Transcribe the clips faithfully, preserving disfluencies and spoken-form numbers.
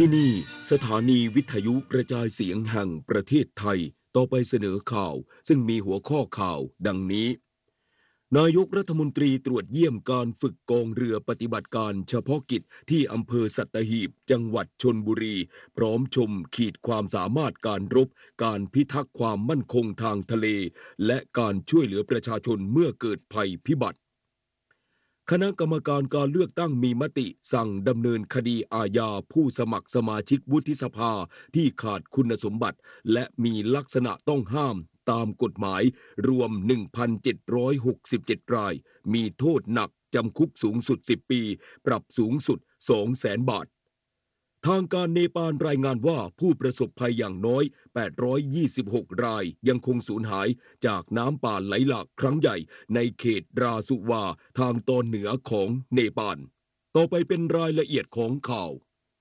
ที่นี่สถานีวิทยุกระจายเสียงแห่งประเทศไทยต่อไปเสนอข่าวซึ่งมีหัวข้อข่าวดังนี้นายกรัฐมนตรีตรวจเยี่ยมการฝึกกองเรือปฏิบัติการเฉพาะกิจที่อำเภอสัตหีบจังหวัดชลบุรีพร้อมชมขีดความสามารถการรบการพิทักษ์ความมั่นคงทางทะเลและการช่วยเหลือประชาชนเมื่อเกิดภัยพิบัติคณะกรรมการการเลือกตั้งมีมติสั่งดำเนินคดีอาญาผู้สมัครสมาชิกวุฒิสภาที่ขาดคุณสมบัติและมีลักษณะต้องห้ามตามกฎหมายรวม หนึ่งพันเจ็ดร้อยหกสิบเจ็ด รายมีโทษหนักจำคุกสูงสุดสิบปีปรับสูงสุด สองแสน บาททางการเนปาลรายงานว่าผู้ประสบภัยอย่างน้อยแปดร้อยยี่สิบหกรายยังคงสูญหายจากน้ำป่าไหลหลากครั้งใหญ่ในเขตราสุวาทางตอนเหนือของเนปาลต่อไปเป็นรายละเอียดของข่า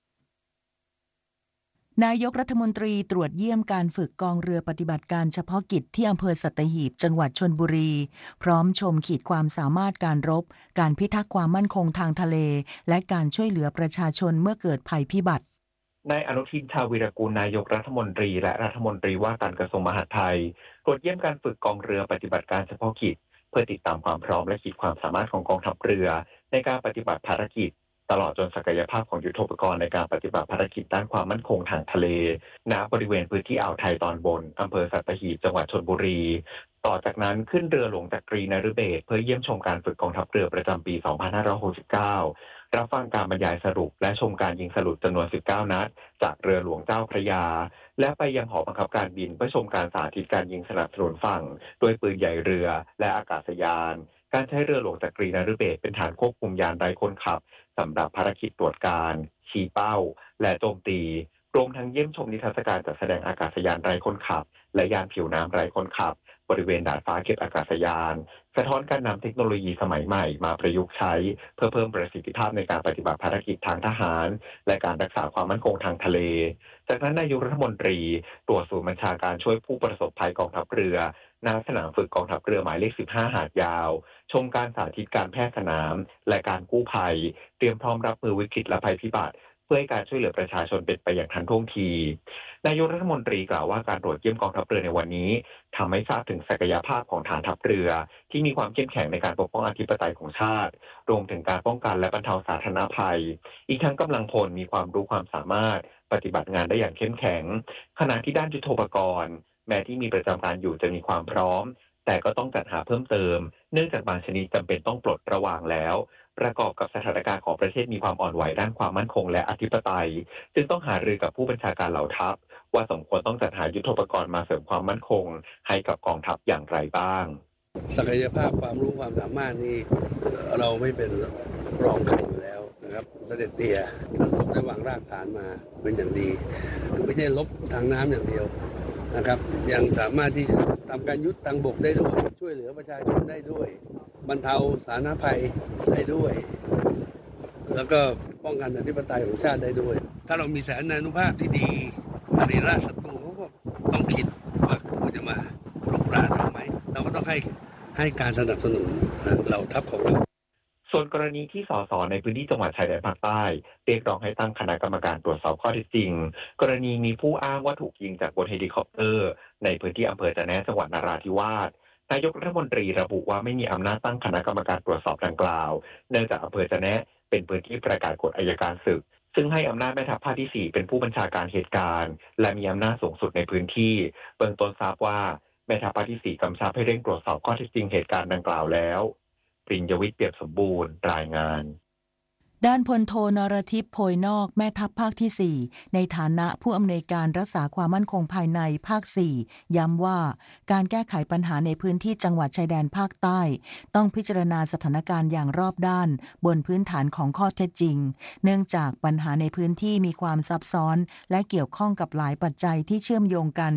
วนายกรัฐมนตรีตรวจเยี่ยมการฝึกกองเรือปฏิบัติการเฉพาะกิจที่อำเภอสัตหีบจังหวัดชลบุรีพร้อมชมขีดความสามารถการรบการพิทักษ์ความมั่นคงทางทะเลและการช่วยเหลือประชาชนเมื่อเกิดภัยพิบัตินายอนุทินชาญวีรกูลนายกรัฐมนตรีและรัฐมนตรีว่าการกระทรวงมหาดไทยตรวจเยี่ยมการฝึกกองเรือปฏิบัติการเฉพาะกิจเพื่อติดตามความพร้อมและขีดความสามารถของกองทัพเรือในการปฏิบัติภารกิจตลอดจนศักยภาพของยุทโธปกรณ์ในการปฏิบัติภารกิจด้านความมั่นคงทางทะเลณบริเวณพื้นที่อ่าวไทยตอนบนอำเภอสัตหีบจังหวัดชลบุรีต่อจากนั้นขึ้นเรือหลวงจักรีนฤเบศรเพื่อเยี่ยมชมการฝึกกองทัพเรือประจำปี สองพันห้าร้อยหกสิบเก้า รับฟังการบรรยายสรุปและชมการยิงสลุดจำนวน สิบเก้า นัดจากเรือหลวงเจ้าพระยาและไปยังหอบังคับการบินเพื่อชมการสาธิตการยิงสนับสนุนฝั่งโดยปืนใหญ่เรือและอากาศยานการใช้เรือหลวงจักรีนฤเบศรเป็นฐานควบคุมยานไร้คนขับสำหรับภารกิจตรวจการชี้เป้าและโจมตีรวมทั้งเยี่ยมชมนิทรรศการจัดแสดงอากาศยานไร้คนขับและยานผิวน้ำไร้คนขับบริเวณดาดฟ้าเก็บอากาศยานสะท้อนการนำเทคโนโลยีสมัยใหม่มาประยุกต์ใช้เพื่อเพิ่มประสิทธิภาพในการปฏิบัติภารกิจทางทหารและการรักษาความมั่นคงทางทะเลจากนั้นนายกรัฐมนตรีตรวจศูนย์บัญชาการช่วยผู้ประสบภัยกองทัพเรือณสนามฝึกกองทัพเรือหมายเลขสิบห้าหาดยาวชมการสาธิตการแพทย์สนามและการกู้ภัยเตรียมพร้อมรับมือวิกฤตและภัยพิบัติเพื่อให้การช่วยเหลือประชาชนเป็นไปอย่างทันท่วงทีนายกรัฐมนตรีกล่าวว่าการตรวจเยี่ยมกองทัพเรือในวันนี้ทำให้ทราบถึงศักยภาพของฐานทัพเรือที่มีความเข้มแข็งในการปกป้องอธิปไตยของชาติรวมถึงการป้องกันและบรรเทาสาธารณภัยอีกทั้งกำลังพลมีความรู้ความสามารถปฏิบัติงานได้อย่างเข้มแข็งขณะที่ด้านยุทโธปกรณ์แม้ที่มีประจำการอยู่จะมีความพร้อมแต่ก็ต้องจัดหาเพิ่มเติมเนื่องจากบางชนิดจำเป็นต้องปลดระวางแล้วประกอบกับสถานการณ์ของประเทศมีความอ่อนไหวด้านความมั่นคงและอธิปไตยจึงต้องหารือกับผู้บัญชาการเหล่าทัพว่าสมควรต้องจัดหายุทโธปกรณ์มาเสริมความมั่นคงให้กับกองทัพอย่างไรบ้างศักยภาพความรู้ความสามารถนี่เราไม่เป็นรองใครอยู่แล้วนะครับเสด็จเตี่ยท่านทรงได้วางรากฐานมาเป็นอย่างดีคือไม่ใช่ลบทางน้ำอย่างเดียวนะครับยังสามารถที่จะทำการยุทธทางบกได้ด้วยช่วยเหลือประชาชนได้ด้วยบรรเทาสาธารณภัยได้ด้วยแล้วก็ป้องกันอธิปไตยของชาติได้ด้วยถ้าเรามีแสนนานุภาพที่ดีอริราชศัตรูเขาก็ต้องคิดว่าเขาจะมารุกรานเราไหมเราก็ต้องให้ให้การสนับสนุนเหล่าทัพของเราส่วนกรณีที่สสในพื้นที่จังหวัดชายแดนภาคใต้เรียกร้องให้ตั้งคณะกรรมการตรวจสอบข้อเท็จจริงกรณีมีผู้อ้างว่าถูกยิงจากบนเฮลิคอปเตอร์ในพื้นที่อำเภอจะแนะจังหวัดนราธิวาสนายกรัฐมนตรีระบุว่าไม่มีอำนาจตั้งคณะกรรมการตรวจสอบดังกล่าวเนื่องจากอำเภอจะแนะเป็นพื้นที่ประกาศกฎอัยการศึกซึ่งให้อำนาจแม่ทัพภาคที่สี่เป็นผู้บัญชาการเหตุการณ์และมีอำนาจสูงสุดในพื้นที่เบื้องต้นทราบว่าแม่ทัพภาคที่สี่กำชับให้เร่งตรวจสอบข้อเท็จจริงเหตุการณ์ดังกล่าวแล้วปริญญวิทย์เปี่ยมสมบูรณ์รายงานด้านพลโทนรทิพย์โพยนอกแม่ทัพภาคที่สี่ในฐานะผู้อำนวยการรักษาความมั่นคงภายในภาคสี่ย้ำว่าการแก้ไขปัญหาในพื้นที่จังหวัดชายแดนภาคใต้ต้องพิจารณาสถานการณ์อย่างรอบด้านบนพื้นฐานของข้อเท็จจริงเนื่องจากปัญหาในพื้นที่มีความซับซ้อนและเกี่ยวข้องกับหลายปัจจัยที่เชื่อมโยงกัน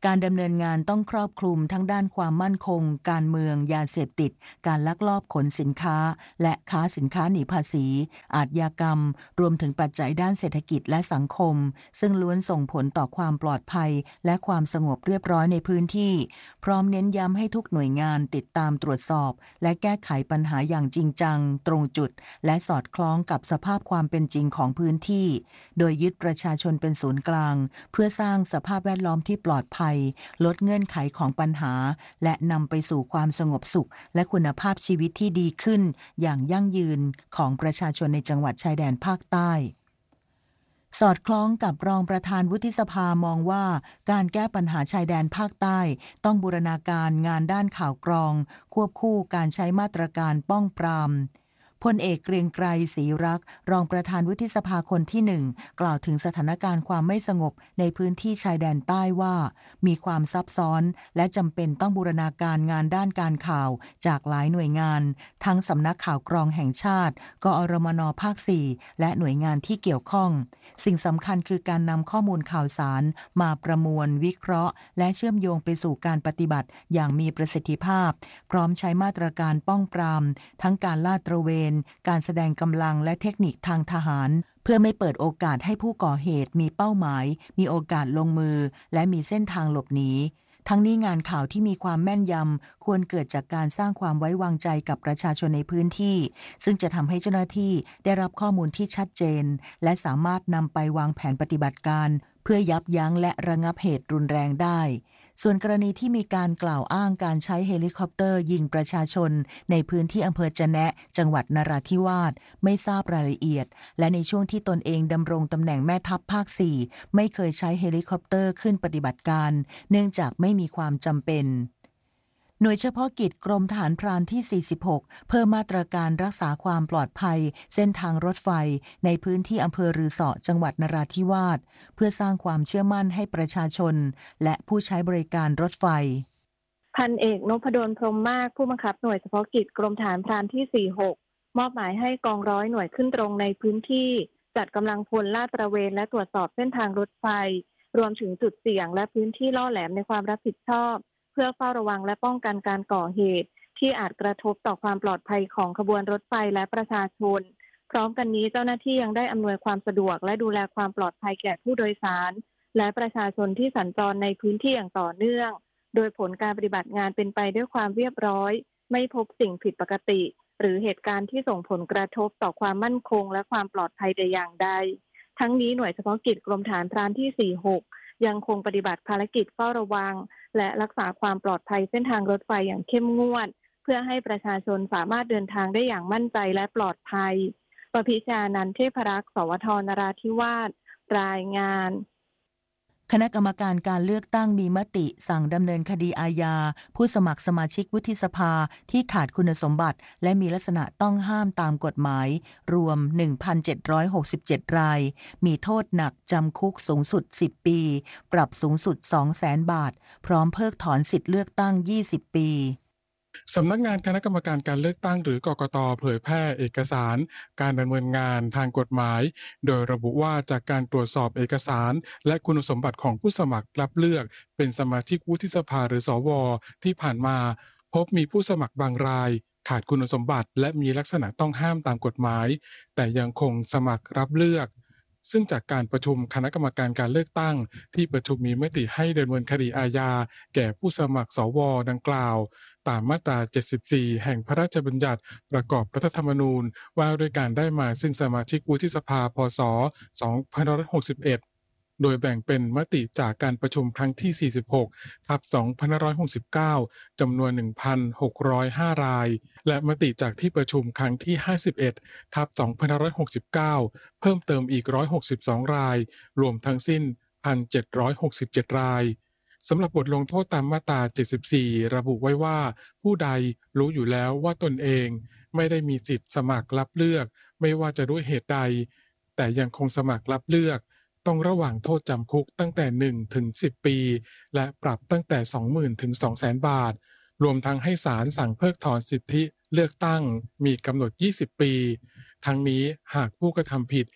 การดำเนินงานต้องครอบคลุมทั้งด้านความมั่นคงการเมืองยาเสพติดการลักลอบขนสินค้าและค้าสินค้าหนีภาษีอาชญากรรมรวมถึงปัจจัยด้านเศรษฐกิจและสังคมซึ่งล้วนส่งผลต่อความปลอดภัยและความสงบเรียบร้อยในพื้นที่พร้อมเน้นย้ำให้ทุกหน่วยงานติดตามตรวจสอบและแก้ไขปัญหาอย่างจริงจังตรงจุดและสอดคล้องกับสภาพความเป็นจริงของพื้นที่โดยยึดประชาชนเป็นศูนย์กลางเพื่อสร้างสภาพแวดล้อมที่ปลอดภัยลดเงื่อนไขของปัญหาและนำไปสู่ความสงบสุขและคุณภาพชีวิตที่ดีขึ้นอย่างยั่งยืนของประชาชนในจังหวัดชายแดนภาคใต้สอดคล้องกับรองประธานวุฒิสภามองว่าการแก้ปัญหาชายแดนภาคใต้ต้องบูรณาการงานด้านข่าวกรองควบคู่การใช้มาตรการป้องปรามพลเอกเกรียงไกรศรีรักษ์รองประธานวุฒิสภาคนที่หนึ่งกล่าวถึงสถานการณ์ความไม่สงบในพื้นที่ชายแดนใต้ว่ามีความซับซ้อนและจำเป็นต้องบูรณาการงานด้านการข่าวจากหลายหน่วยงานทั้งสำนักข่าวกรองแห่งชาติกอรมนภาคสี่และหน่วยงานที่เกี่ยวข้องสิ่งสำคัญคือการนำข้อมูลข่าวสารมาประมวลวิเคราะห์และเชื่อมโยงไปสู่การปฏิบัติอย่างมีประสิทธิภาพพร้อมใช้มาตรการป้องปรามทั้งการลาดตระเวนการแสดงกำลังและเทคนิคทางทหารเพื่อไม่เปิดโอกาสให้ผู้ก่อเหตุมีเป้าหมายมีโอกาสลงมือและมีเส้นทางหลบหนีทั้งนี้งานข่าวที่มีความแม่นยำควรเกิดจากการสร้างความไว้วางใจกับประชาชนในพื้นที่ซึ่งจะทำให้เจ้าหน้าที่ได้รับข้อมูลที่ชัดเจนและสามารถนำไปวางแผนปฏิบัติการเพื่อยับยั้งและระงับเหตุรุนแรงได้ส่วนกรณีที่มีการกล่าวอ้างการใช้เฮลิคอปเตอร์ยิงประชาชนในพื้นที่อำเภอจะแนะจังหวัดนราธิวาสไม่ทราบรายละเอียดและในช่วงที่ตนเองดำรงตำแหน่งแม่ทัพภาคสี่ไม่เคยใช้เฮลิคอปเตอร์ขึ้นปฏิบัติการเนื่องจากไม่มีความจำเป็นหน่วยเฉพาะกิจกรมทหารพรานที่สี่สิบหกเพิ่มมาตรการรักษาความปลอดภัยเส้นทางรถไฟในพื้นที่อำเภอรือเสาะจังหวัดนราธิวาสเพื่อสร้างความเชื่อมั่นให้ประชาชนและผู้ใช้บริการรถไฟพันเอกนพดลพรหมมากผู้บังคับหน่วยเฉพาะกิจกรมทหารพรานที่สี่สิบหกมอบหมายให้กองร้อยหน่วยขึ้นตรงในพื้นที่จัดกำลังพลลาดตระเวนและตรวจสอบเส้นทางรถไฟรวมถึงจุดเสี่ยงและพื้นที่ล่อแหลมในความรับผิดชอบเพื่อเฝ้าระวังและป้องกันการก่อเหตุที่อาจกระทบต่อความปลอดภัยของขบวนรถไฟและประชาชนพร้อมกันนี้เจ้าหน้าที่ยังได้อำนวยความสะดวกและดูแลความปลอดภัยแก่ผู้โดยสารและประชาชนที่สัญจรในพื้นที่อย่างต่อเนื่องโดยผลการปฏิบัติงานเป็นไปด้วยความเรียบร้อยไม่พบสิ่งผิดปกติหรือเหตุการณ์ที่ส่งผลกระทบต่อความมั่นคงและความปลอดภัยใดอย่างใดทั้งนี้หน่วยเฉพาะกิจกรมทหารพรานที่สี่สิบหกยังคงปฏิบัติภารกิจเฝ้าระวังและรักษาความปลอดภัยเส้นทางรถไฟอย่างเข้มงวดเพื่อให้ประชาชนสามารถเดินทางได้อย่างมั่นใจและปลอดภัยประพิชานันท์เทพรักษ์สวทนราธิวาสรายงานคณะกรรมการการเลือกตั้งมีมติสั่งดำเนินคดีอาญาผู้สมัครสมาชิกวุฒิสภาที่ขาดคุณสมบัติและมีลักษณะต้องห้ามตามกฎหมายรวม หนึ่งพันเจ็ดร้อยหกสิบเจ็ด รายมีโทษหนักจำคุกสูงสุดสิบปีปรับสูงสุด สองแสน บาทพร้อมเพิกถอนสิทธิเลือกตั้งยี่สิบปีสำนักงานคณะกรรมการการเลือกตั้งหรือกกต.เผยแพร่เอกสารการดำเนินงานทางกฎหมายโดยระบุว่าจากการตรวจสอบเอกสารและคุณสมบัติของผู้สมัครรับเลือกเป็นสมาชิกวุฒิสภาหรือสวที่ผ่านมาพบมีผู้สมัครบางรายขาดคุณสมบัติและมีลักษณะต้องห้ามตามกฎหมายแต่ยังคงสมัครรับเลือกซึ่งจากการประชุมคณะกรรมการการเลือกตั้งที่ประชุมมีมติให้ดำเนินคดีอาญาแก่ผู้สมัครสวดังกล่าวตามมาตราเจ็ดสิบสี่แห่งพระราชบัญญัติประกอบรัฐธรรมนูญว่าด้วยการได้มาซึ่งสมาชิกวุฒิสภาพ.ศ. สองพันห้าร้อยหกสิบเอ็ดโดยแบ่งเป็นมติจากการประชุมครั้งที่สี่สิบหกทับสองพันห้าร้อยหกสิบเก้าจำนวน หนึ่งพันหกร้อยห้า รายและมติจากที่ประชุมครั้งที่ห้าสิบเอ็ดทับสองพันห้าร้อยหกสิบเก้าเพิ่มเติมอีกหนึ่งร้อยหกสิบสองรายรวมทั้งสิ้น หนึ่งพันเจ็ดร้อยหกสิบเจ็ด รายสำหรับบทลงโทษตามมาตราเจ็ดสิบสี่ระบุไว้ว่าผู้ใดรู้อยู่แล้วว่าตนเองไม่ได้มีสิทธิ์สมัครรับเลือกไม่ว่าจะด้วยเหตุใดแต่ยังคงสมัครรับเลือกต้องระหว่างโทษจำคุกตั้งแต่หนึ่งถึงสิบปีและปรับตั้งแต่ สองหมื่น ถึง สองแสน บาทรวมทั้งให้ศาลสั่งเพิกถอนสิทธิเลือกตั้งมีกำหนดยี่สิบปีทั้งนี้หากผู้กระทำผิด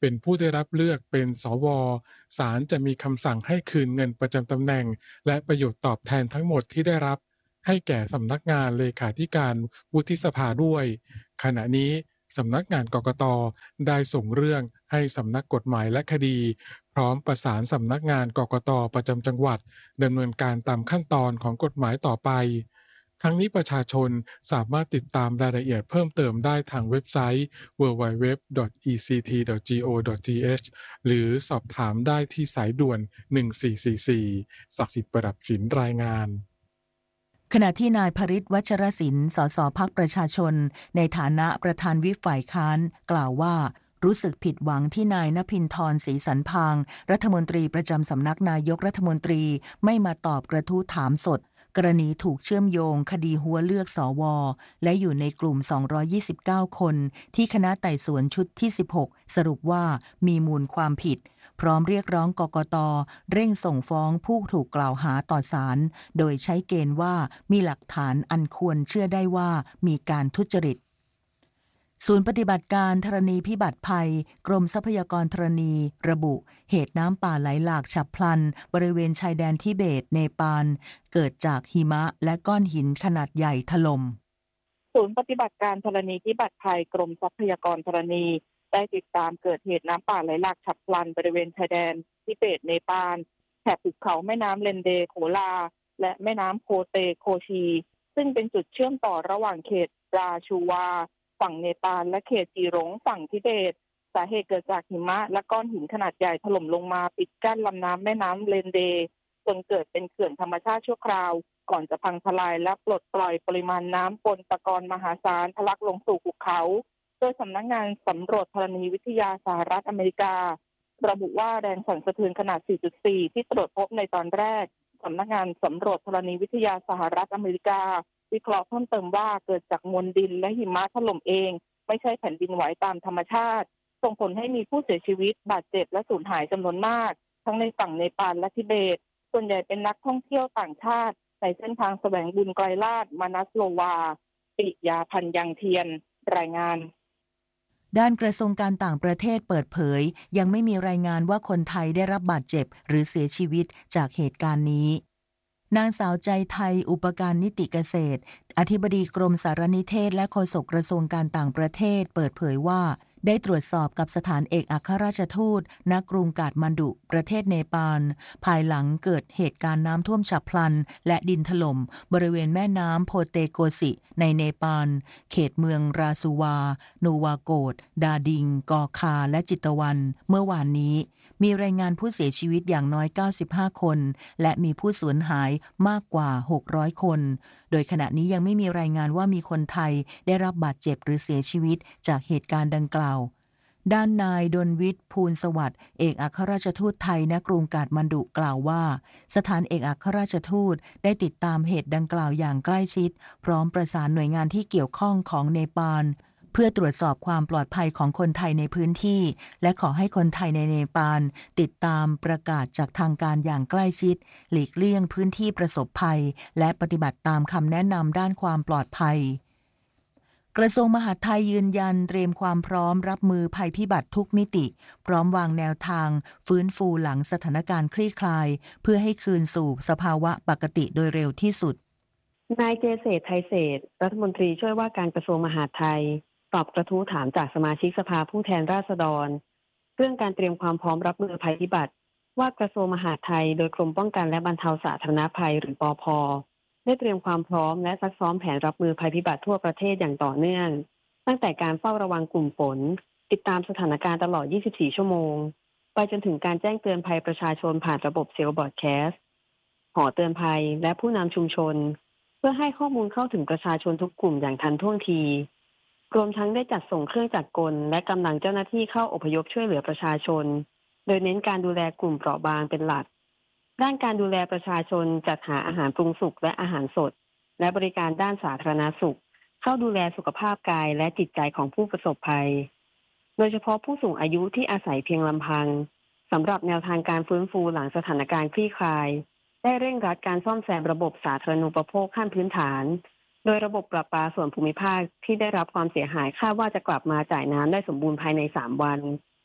เป็นผู้ได้รับเลือกเป็นสวศาลจะมีคำสั่งให้คืนเงินประจำตำแหน่งและประโยชน์ตอบแทนทั้งหมดที่ได้รับให้แก่สำนักงานเลขาธิการวุฒิสภาด้วยขณะนี้สำนักงานกกต.ได้ส่งเรื่องให้สำนักกฎหมายและคดีพร้อมประสานสำนักงานกกต.ประจำจังหวัดดำเนินการตามขั้นตอนของกฎหมายต่อไปทั้งนี้ประชาชนสามารถติดตามรายละเอียดเพิ่มเติมได้ทางเว็บไซต์ ดับเบิลยู ดับเบิลยู ดับเบิลยู ดอท อี ซี ที ดอท จี โอ ดอท ที เอช หรือสอบถามได้ที่สายด่วนหนึ่งสี่สี่สี่ศักดิ์สิทธิ์ประดับศิลป์รายงานขณะที่นายภริษฐ์ วัชรศิลป์ สสพรรคประชาชนในฐานะประธานวิปฝ่ายค้านกล่าวว่ารู้สึกผิดหวังที่นายณภินทร์ ศรีสันพางค์รัฐมนตรีประจำสำนักนายกรัฐมนตรีไม่มาตอบกระทู้ถามสดกรณีถูกเชื่อมโยงคดีหัวเลือกสวและอยู่ในกลุ่มสองร้อยยี่สิบเก้าคนที่คณะไต่สวนชุดที่สิบหกสรุปว่ามีมูลความผิดพร้อมเรียกร้องกกต.เร่งส่งฟ้องผู้ถูกกล่าวหาต่อศาลโดยใช้เกณฑ์ว่ามีหลักฐานอันควรเชื่อได้ว่ามีการทุจริตศูนย์ปฏิบัติการธรณีพิบัติภัยกรมทรัพยากรธรณีระบุเหตุน้ำป่าไหลหลากฉับพลันบริเวณชายแดนทิเบตเนปาลเกิดจากหิมะและก้อนหินขนาดใหญ่ถล่มศูนย์ปฏิบัติการธรณีพิบัติภัยกรมทรัพยากรธรณีได้ติดตามเกิดเหตุน้ำป่าไหลหลากฉับพลันบริเวณชายแดนทิเบตเนปาลแถบภูเขาแม่น้ำเลนเดโขลาและแม่น้ำโคเตโคชีซึ่งเป็นจุดเชื่อมต่อระหว่างเขตราชูวาฝั่งเนปาลและเขตจีหลงฝั่งทิเบตสาเหตุเกิดจากหิมะและก้อนหินขนาดใหญ่ถล่มลงมาปิดกั้นลำน้ำแม่น้ำเลนเดจนเกิดเป็นเขื่อนธรรมชาติชั่วคราวก่อนจะพังทลายและปลดปล่อยปริมาณน้ำปนตะกอนมหาศาลทะลักลงสู่ภูเขาโดยสำนักงานสำรวจธรณีวิทยาสหรัฐอเมริการะบุว่าแรงสั่นสะเทือนขนาด สี่จุดสี่ ที่ตรวจพบในตอนแรกสำนักงานสำรวจธรณีวิทยาสหรัฐอเมริกาวิเคราะห์เพิ่มเติมว่าเกิดจากมวลดินและหิมะถล่มเองไม่ใช่แผ่นดินไหวตามธรรมชาติส่งผลให้มีผู้เสียชีวิตบาดเจ็บและสูญหายจำนวนมากทั้งในฝั่งเนปาลและทิเบตส่วนใหญ่เป็นนักท่องเที่ยวต่างชาติในเส้นทางแสวงบุญไกลลาดมานัสโลวาปิยาพันยังเทียนรายงานด้านกระทรวงการต่างประเทศเปิดเผยยังไม่มีรายงานว่าคนไทยได้รับบาดเจ็บหรือเสียชีวิตจากเหตุการณ์นี้นางสาวใจไทยอุปการนิติเกษตรอธิบดีกรมสารนิเทศและโฆษกกระทรวงการต่างประเทศเปิดเผยว่าได้ตรวจสอบกับสถานเอกอัครราชทูตณกรุงกาฐมาณฑุประเทศเนปาลภายหลังเกิดเหตุการณ์น้ำท่วมฉับพลันและดินถล่มบริเวณแม่น้ำโพเตโกสิในเนปาลเขตเมืองราซูวานูวาโกดดาดิงกอคาและจิตวันเมื่อวานนี้มีรายงานผู้เสียชีวิตอย่างน้อยเก้าสิบห้าคนและมีผู้สูญหายมากกว่าหกร้อยคนโดยขณะนี้ยังไม่มีรายงานว่ามีคนไทยได้รับบาดเจ็บหรือเสียชีวิตจากเหตุการณ์ดังกล่าวด้านนายดลวิทย์ภูลสวัสดิ์เอกอัครราชทูตไทยณกรุงกาฐมาณฑุกล่าวว่าสถานเอกอัครราชทูตได้ติดตามเหตุดังกล่าวอย่างใกล้ชิดพร้อมประสานหน่วยงานที่เกี่ยวข้องของเนปาลเพื่อตรวจสอบความปลอดภัยของคนไทยในพื้นที่และขอให้คนไทยในเนปาลติดตามประกาศจากทางการอย่างใกล้ชิดหลีกเลี่ยงพื้นที่ประสบภัยและปฏิบัติตามคำแนะนำด้านความปลอดภัยกระทรวงมหาดไทยยืนยันเตรียมความพร้อมรับมือภัยพิบัติทุกมิติพร้อมวางแนวทางฟื้นฟูหลังสถานการณ์คลี่คลายเพื่อให้คืนสู่สภาวะปกติโดยเร็วที่สุดนายเจเศรษฐ์ไทยเศรษฐ์รัฐมนตรีช่วยว่าการกระทรวงมหาดไทยตอบกระทู้ถามจากสมาชิกสภาผู้แทนราษฎรเรื่องการเตรียมความพร้อมรับมือภัยพิบัติว่ากระทรวงมหาดไทยโดยกรมป้องกันและบรรเทาสาธารณภัยหรือปภ.ได้เตรียมความพร้อมและซักซ้อมแผนรับมือภัยพิบัติทั่วประเทศอย่างต่อเนื่องตั้งแต่การเฝ้าระวังกลุ่มฝนติดตามสถานการณ์ตลอดยี่สิบสี่ชั่วโมงไปจนถึงการแจ้งเตือนภัยประชาชนผ่านระบบเซลล์บอร์ดแคสต์หอเตือนภัยและผู้นำชุมชนเพื่อให้ข้อมูลเข้าถึงประชาชนทุกกลุ่มอย่างทันท่วงทีรวมทั้งได้จัดส่งเครื่องจักรกลและกำลังเจ้าหน้าที่เข้าอพยพช่วยเหลือประชาชนโดยเน้นการดูแลกลุ่มเปราะบางเป็นหลักด้านการดูแลประชาชนจัดหาอาหารปรุงสุกและอาหารสดและบริการด้านสาธารณสุขเข้าดูแลสุขภาพกายและจิตใจของผู้ประสบภัยโดยเฉพาะผู้สูงอายุที่อาศัยเพียงลำพังสำหรับแนวทางการฟื้นฟูหลังสถานการณ์คลี่คลายได้เร่งรัดการซ่อมแซมระบบสาธารณูปโภคขั้นพื้นฐานโดยระบบประปาส่วนภูมิภาคที่ได้รับความเสียหายคาดว่าจะกลับมาจ่ายน้ำได้สมบูรณ์ภายในสามวัน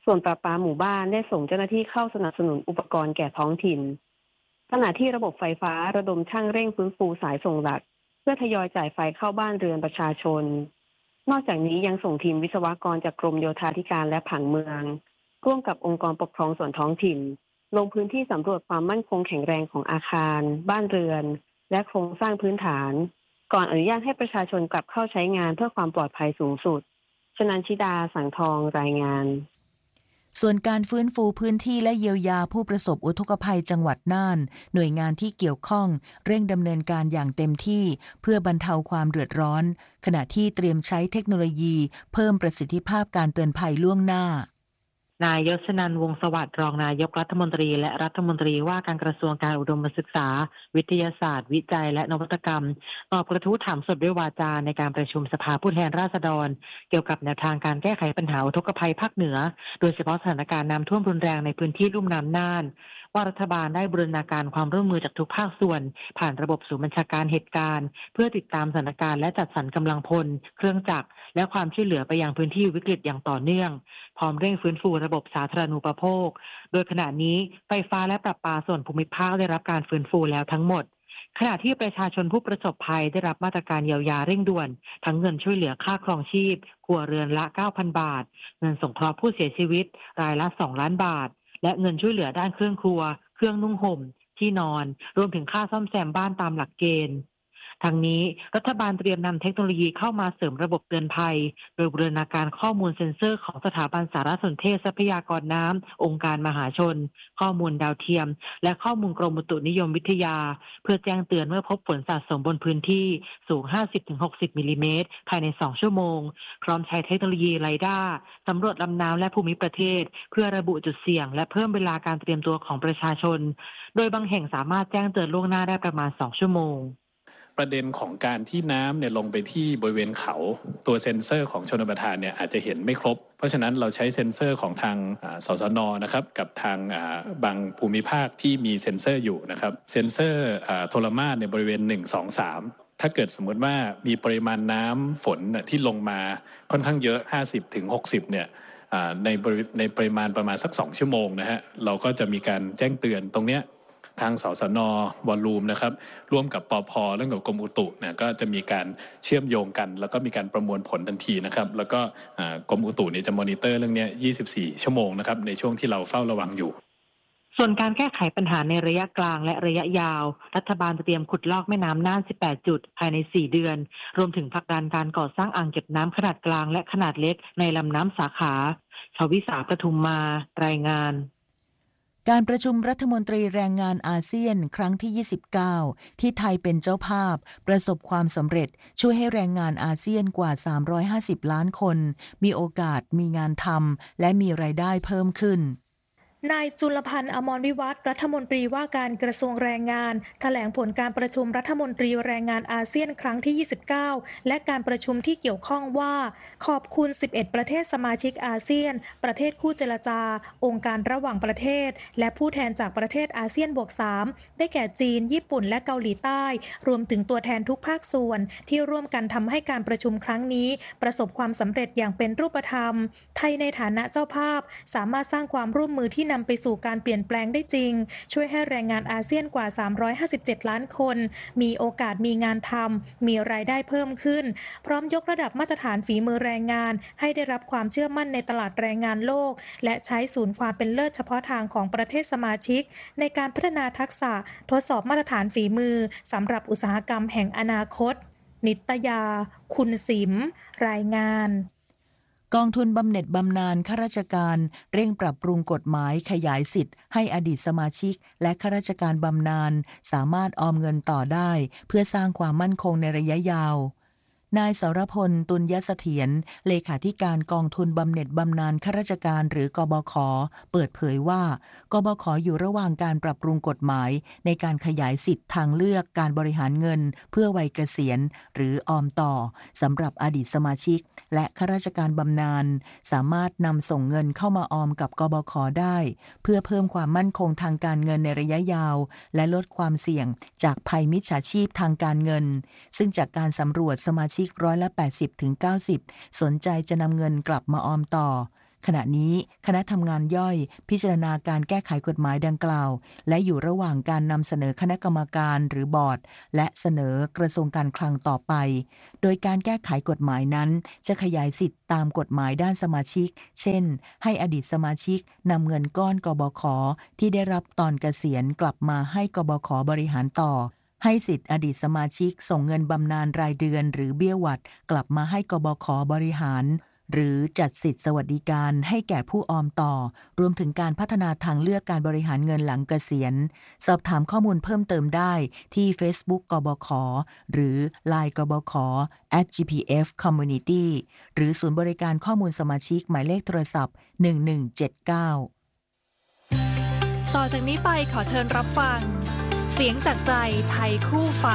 ส่วนประปาหมู่บ้านได้ส่งเจ้าหน้าที่เข้าสนับสนุนอุปกรณ์แก่ท้องถิ่นขณะที่ระบบไฟฟ้าระดมช่างเร่งฟื้นฟูสายส่งหลักเพื่อทยอยจ่ายไฟเข้าบ้านเรือนประชาชนนอกจากนี้ยังส่งทีมวิศวกรจากกรมโยธาธิการและผังเมืองร่วมกับองค์กรปกครองส่วนท้องถิ่นลงพื้นที่สำรวจความมั่นคงแข็งแรงของอาคารบ้านเรือนและโครงสร้างพื้นฐานก่อนอนุญาตให้ประชาชนกลับเข้าใช้งานเพื่อความปลอดภัยสูงสุดชนันชิดาสังทองรายงานส่วนการฟื้นฟูพื้นที่และเยียวยาผู้ประสบอุทกภัยจังหวัดน่านหน่วยงานที่เกี่ยวข้องเร่งดำเนินการอย่างเต็มที่เพื่อบรรเทาความเดือดร้อนขณะที่เตรียมใช้เทคโนโลยีเพิ่มประสิทธิภาพการเตือนภัยล่วงหน้านายยศนันท์วงศ์สวัสดิ์รองนายกรัฐมนตรีและรัฐมนตรีว่าการกระทรวงการอุดมศึกษาวิทยาศาสตร์วิจัยและนวัตกรรมตอบกระทู้ถามสดด้วยวาจาในการประชุมสภาผู้แทนราษฎรเกี่ยวกับแนวทางการแก้ไขปัญหาอุทกภัยภาคเหนือโดยเฉพาะสถานการณ์น้ำท่วมรุนแรงในพื้นที่ลุ่มน้ำน่านว่ารัฐบาลได้บูรณาการความร่วมมือจากทุกภาคส่วนผ่านระบบศูนย์บัญชาการเหตุการณ์เพื่อติดตามสถานการณ์และจัดสรรกำลังพลเครื่องจักรและความช่วยเหลือไปยังพื้นที่วิกฤตอย่างต่อเนื่องพร้อมเร่งฟื้นฟูระบบสาธารณูปโภคโดยขณะนี้ไฟฟ้าและประปาส่วนภูมิภาคได้รับการฟื้นฟูแล้วทั้งหมดขณะที่ประชาชนผู้ประสบภัยได้รับมาตรการเยียวยาเร่งด่วนทั้งเงินช่วยเหลือค่าครองชีพครัวเรือนละ เก้าพัน บาทเงินสงเคราะห์ผู้เสียชีวิตรายละสองล้านบาทและเงินช่วยเหลือด้านเครื่องครัวเครื่องนุ่งห่มที่นอนรวมถึงค่าซ่อมแซมบ้านตามหลักเกณฑ์ทั้งนี้รัฐบาลเตรียมนำเทคโนโลยีเข้ามาเสริมระบบเตือนภัยโดยบูรณาการข้อมูลเซ็นเซอร์ของสถาบันสารสนเทศทรัพยากรน้ำองค์การมหาชนข้อมูลดาวเทียมและข้อมูลกรมอุตุนิยมวิทยาเพื่อแจ้งเตือนเมื่อพบฝนสะสมบนพื้นที่สูง ห้าสิบถึงหกสิบ มิลลิเมตรภายในสองชั่วโมงพร้อมใช้เทคโนโลยีไรด้าสำรวจลำน้ำและภูมิประเทศเพื่อระบุจุดเสี่ยงและเพิ่มเวลาการเตรียมตัวของประชาชนโดยบางแห่งสามารถแจ้งเตือนล่วงหน้าได้ประมาณสองชั่วโมงประเด็นของการที่น้ำเนี่ยลงไปที่บริเวณเขาตัวเซ็นเซอร์ของชลประทานเนี่ยอาจจะเห็นไม่ครบเพราะฉะนั้นเราใช้เซ็นเซอร์ของทางสสน.นะครับกับทางบางภูมิภาคที่มีเซ็นเซอร์อยู่นะครับเซ็นเซอร์โทรมาสในบริเวณหนึ่ง สอง สามถ้าเกิดสมมติว่ามีปริมาณน้ำฝนที่ลงมาค่อนข้างเยอะ ห้าสิบถึงหกสิบ เนี่ยในในปริมาณประมาณสักสองชั่วโมงนะฮะเราก็จะมีการแจ้งเตือนตรงเนี้ยทางสสน.วอลลุ่มนะครับร่วมกับปภ.เรื่องกับกรมอุตุเนี่ยก็จะมีการเชื่อมโยงกันแล้วก็มีการประมวลผลทันทีนะครับแล้วก็กรมอุตุเนี่ยจะมอนิเตอร์เรื่องนี้ยี่สิบสี่ชั่วโมงนะครับในช่วงที่เราเฝ้าระวังอยู่ส่วนการแก้ไขปัญหาในระยะกลางและระยะยาวรัฐบาลเตรียมขุดลอกแม่น้ำน่านสิบแปดจุดภายในสี่เดือนรวมถึงผลักดันการก่อสร้างอ่างเก็บน้ำขนาดกลางและขนาดเล็กในลำน้ำสาขาชวิสาปทุมมารายงานการประชุมรัฐมนตรีแรงงานอาเซียนครั้งที่ยี่สิบเก้าที่ไทยเป็นเจ้าภาพประสบความสำเร็จช่วยให้แรงงานอาเซียนกว่าสามร้อยห้าสิบล้านคนมีโอกาสมีงานทำและมีรายได้เพิ่มขึ้นนายจุลพันธ์อมรวิวัฒน์รัฐมนตรีว่าการกระทรวงแรงงานแถลงผลการประชุมรัฐมนตรีแรงงานอาเซียนครั้งที่ยี่สิบเก้าและการประชุมที่เกี่ยวข้องว่าขอบคุณสิบเอ็ดประเทศสมาชิกอาเซียนประเทศคู่เจรจาองค์การระหว่างประเทศและผู้แทนจากประเทศอาเซียนบวกสามได้แก่จีนญี่ปุ่นและเกาหลีใต้รวมถึงตัวแทนทุกภาคส่วนที่ร่วมกันทำให้การประชุมครั้งนี้ประสบความสำเร็จอย่างเป็นรูปธรรมไทยในฐานะเจ้าภาพสามารถสร้างความร่วมมือที่นำไปสู่การเปลี่ยนแปลงได้จริงช่วยให้แรงงานอาเซียนกว่าสามร้อยห้าสิบเจ็ดล้านคนมีโอกาสมีงานทำมีรายได้เพิ่มขึ้นพร้อมยกระดับมาตรฐานฝีมือแรงงานให้ได้รับความเชื่อมั่นในตลาดแรงงานโลกและใช้ศูนย์ความเป็นเลิศเฉพาะทางของประเทศสมาชิกในการพัฒนาทักษะทดสอบมาตรฐานฝีมือสำหรับอุตสาหกรรมแห่งอนาคตนิตยาคุณสิมรายงานกองทุนบำเหน็จบำนาญข้าราชการเร่งปรับปรุงกฎหมายขยายสิทธิ์ให้อดีตสมาชิกและข้าราชการบำนาญสามารถออมเงินต่อได้เพื่อสร้างความมั่นคงในระยะยาวนายสรพลตุลยเสถียรเลขาธิการกองทุนบำเหน็จบำนาญข้าราชการหรือกบข.เปิดเผยว่ากบข.อยู่ระหว่างการปรับปรุงกฎหมายในการขยายสิทธิ์ทางเลือกการบริหารเงินเพื่อวัยเกษียณหรือออมต่อสำหรับอดีตสมาชิกและข้าราชการบำนาญสามารถนำส่งเงินเข้ามาออมกับกบข.ได้เพื่อเพิ่มความมั่นคงทางการเงินในระยะยาวและลดความเสี่ยงจากภัยมิจฉาชีพทางการเงินซึ่งจากการสำรวจสมาชิกร้อยละ แปดสิบถึงเก้าสิบ สนใจจะนำเงินกลับมาออมต่อขณะนี้คณะทำงานย่อยพิจารณาการแก้ไขกฎหมายดังกล่าวและอยู่ระหว่างการนำเสนอคณะกรรมการหรือบอร์ดและเสนอกระทรวงการคลังต่อไปโดยการแก้ไขกฎหมายนั้นจะขยายสิทธิตามกฎหมายด้านสมาชิกเช่นให้อดีตสมาชิกนำเงินก้อนกบข.ที่ได้รับตอนเกษียณกลับมาให้กบข.บริหารต่อให้สิทธิอดีตสมาชิกส่งเงินบำนาญรายเดือนหรือเบี้ยหวัดกลับมาให้กบข.บริหารหรือจัดสิทธิสวัสดิการให้แก่ผู้ออมต่อรวมถึงการพัฒนาทางเลือกการบริหารเงินหลังเกษียณสอบถามข้อมูลเพิ่มเติมได้ที่ Facebook กบข.หรือ ไลน์ กบข. แอท จี พี เอฟ Community หรือศูนย์บริการข้อมูลสมาชิกหมายเลขโทรศัพท์หนึ่งหนึ่งเจ็ดเก้าต่อจากนี้ไปขอเชิญรับฟังเสียงจากใจไทยคู่ฟ้า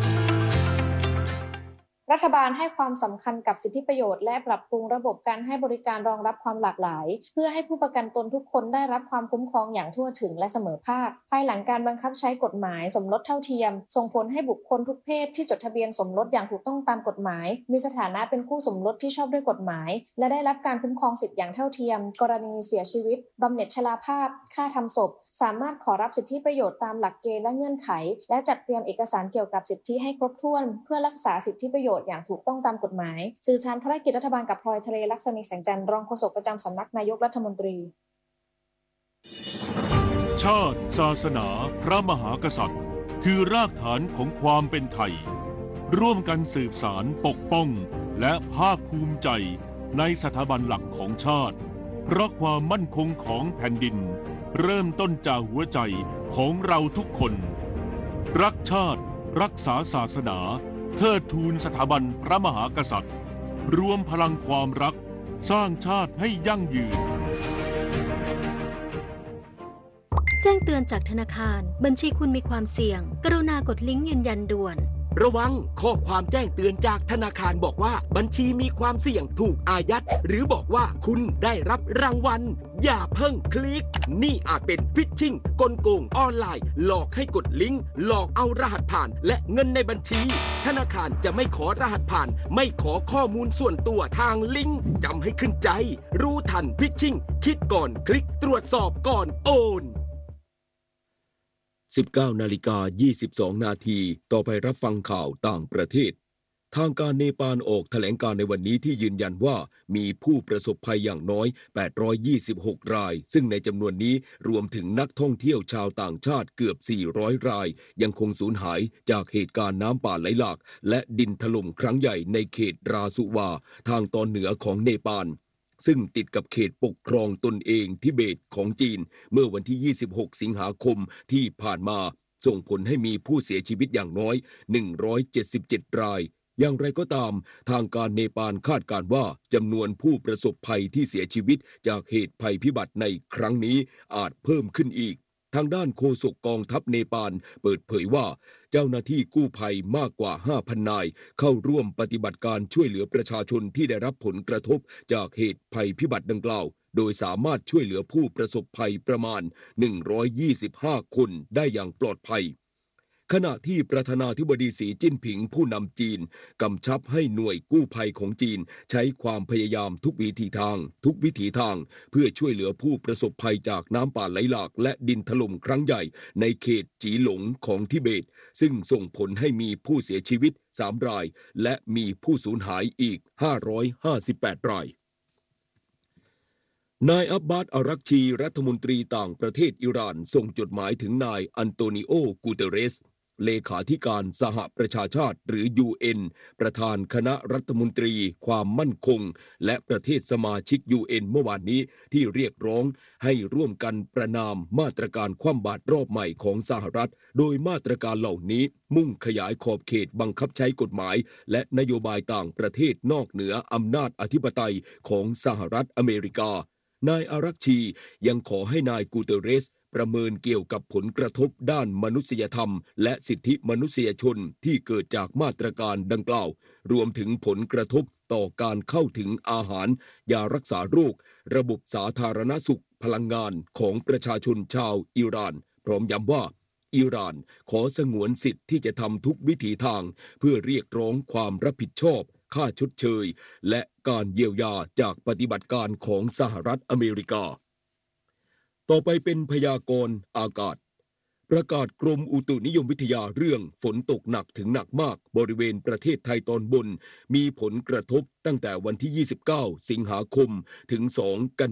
รัฐบาลให้ความสำคัญกับสิทธิประโยชน์และปรับปรุงระบบการให้บริการรองรับความหลากหลายเพื่อให้ผู้ประกันตนทุกคนได้รับความคุ้มครองอย่างทั่วถึงและเสมอภาคภายหลังการบังคับใช้กฎหมายสมรสเท่าเทียมส่งผลให้บุคคลทุกเพศที่จดทะเบียนสมรสอย่างถูกต้องตามกฎหมายมีสถานะเป็นคู่สมรสที่ชอบด้วยกฎหมายและได้รับการคุ้มครองสิทธิอย่างเท่าเทียมกรณีเสียชีวิตบำเหน็จชราภาพค่าทำศพสามารถขอรับสิทธิประโยชน์ตามหลักเกณฑ์และเงื่อนไขและจัดเตรียมเอกสารเกี่ยวกับสิทธิให้ครบถ้วนเพื่อรักษาสิทธิประโยชน์อย่างถูกต้องตามกฎหมายสื่อสารภารกิจรัฐบาลกับพลอยทะเลลักษณีแสงจันทร์รองโฆษกประจำสำนักนายกรัฐมนตรีชาติศาสนาพระมหากษัตริย์คือรากฐานของความเป็นไทยร่วมกันสืบสานปกป้องและภาคภูมิใจในสถาบันหลักของชาติเพราะความมั่นคงของแผ่นดินเริ่มต้นจากหัวใจของเราทุกคนรักชาติรักษาศาสนาเทิดทูนสถาบันพระมหากษัตริย์รวมพลังความรักสร้างชาติให้ยั่งยืนแจ้งเตือนจากธนาคารบัญชีคุณมีความเสี่ยงกรุณากดลิงก์ยืนยันด่วนระวังข้อความแจ้งเตือนจากธนาคารบอกว่าบัญชีมีความเสี่ยงถูกอายัดหรือบอกว่าคุณได้รับรางวัลอย่าเพิ่งคลิกนี่อาจเป็นฟิชชิงกลโกงออนไลน์หลอกให้กดลิงก์หลอกเอารหัสผ่านและเงินในบัญชีธนาคารจะไม่ขอรหัสผ่านไม่ขอข้อมูลส่วนตัวทางลิงก์จำให้ขึ้นใจรู้ทันฟิชชิงคิดก่อนคลิกตรวจสอบก่อนโอนสิบเก้านาฬิกายี่สิบสองนาทีต่อไปรับฟังข่าวต่างประเทศทางการเนปาลออกแถลงการในวันนี้ที่ยืนยันว่ามีผู้ประสบภัยอย่างน้อยแปดร้อยยี่สิบหกรายซึ่งในจำนวนนี้รวมถึงนักท่องเที่ยวชาวต่างชาติเกือบสี่ร้อยรายยังคงสูญหายจากเหตุการณ์น้ำป่าไหลหลากและดินถล่มครั้งใหญ่ในเขตราสุวาทางตอนเหนือของเนปาลซึ่งติดกับเขตปกครองตนเองทิเบตของจีนเมื่อวันที่ยี่สิบหกสิงหาคมที่ผ่านมาส่งผลให้มีผู้เสียชีวิตอย่างน้อยหนึ่งร้อยเจ็ดสิบเจ็ดรายอย่างไรก็ตามทางการเนปาลคาดการณ์ว่าจำนวนผู้ประสบภัยที่เสียชีวิตจากเหตุภัยพิบัติในครั้งนี้อาจเพิ่มขึ้นอีกทางด้านโฆษกกองทัพเนปาลเปิดเผยว่าเจ้าหน้าที่กู้ภัยมากกว่า ห้าพัน นายเข้าร่วมปฏิบัติการช่วยเหลือประชาชนที่ได้รับผลกระทบจากเหตุภัยพิบัติดังกล่าวโดยสามารถช่วยเหลือผู้ประสบภัยประมาณหนึ่งร้อยยี่สิบห้าคนได้อย่างปลอดภัยขณะที่ประธานาธิบดีสีจิ้นผิงผู้นำจีนกำชับให้หน่วยกู้ภัยของจีนใช้ความพยายามทุกวิถีทางทุกวิถีทางเพื่อช่วยเหลือผู้ประสบภัยจากน้ำป่าไหลหลากและดินถล่มครั้งใหญ่ในเขตจีหลงของทิเบตซึ่งส่งผลให้มีผู้เสียชีวิตสามรายและมีผู้สูญหายอีกห้าร้อยห้าสิบแปดรายนายอับบาส อารักชีรัฐมนตรีต่างประเทศอิหร่านส่งจดหมายถึงนายอันโตนิโอ กูเตเรสเลขาธิการสหประชาชาติหรือ ยู เอ็น ประธานคณะรัฐมนตรีความมั่นคงและประเทศสมาชิก ยู เอ็น เมื่อวานนี้ที่เรียกร้องให้ร่วมกันประณามมาตรการคว่ำบาตรรอบใหม่ของสหรัฐโดยมาตรการเหล่านี้มุ่งขยายขอบเขตบังคับใช้กฎหมายและนโยบายต่างประเทศนอกเหนืออำนาจอธิปไตยของสหรัฐอเมริกานายอารักชียังขอให้นายกูเตเรสประเมินเกี่ยวกับผลกระทบด้านมนุษยธรรมและสิทธิมนุษยชนที่เกิดจากมาตรการดังกล่าวรวมถึงผลกระทบต่อการเข้าถึงอาหารยารักษาโรคระบบสาธารณสุขพลังงานของประชาชนชาวอิหร่านพร้อมย้ำว่าอิหร่านขอสงวนสิทธิ์ที่จะทำทุกวิถีทางเพื่อเรียกร้องความรับผิดชอบค่าชดเชยและการเยียวยาจากปฏิบัติการของสหรัฐอเมริกาต่อไปเป็นพยากรณ์อากาศประกาศกรมอุตุนิยมวิทยาเรื่องฝนตกหนักถึงหนักมากบริเวณประเทศไทยตอนบนมีผลกระทบตั้งแต่วันที่ยี่สิบเก้าสิงหาคมถึงสองกัน